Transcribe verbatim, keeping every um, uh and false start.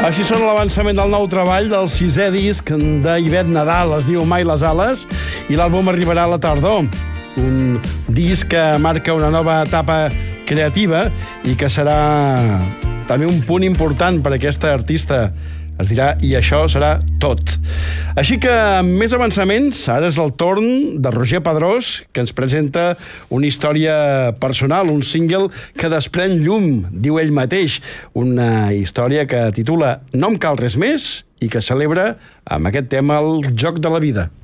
Així sona l'avançament del nou treball del sisè disc d'Ivet Nadal, es diu Mai les ales, i l'àlbum arribarà a la tardor. Un disc que marca una nova etapa creativa i que serà també un punt important per a aquesta artista. Es dirà, i això serà tot. Així que, amb més avançaments, ara és el torn de Roger Pedrós, que ens presenta una història personal, un single que desprèn llum, diu ell mateix. Una història que titula No em cal res més i que celebra amb aquest tema el joc de la vida.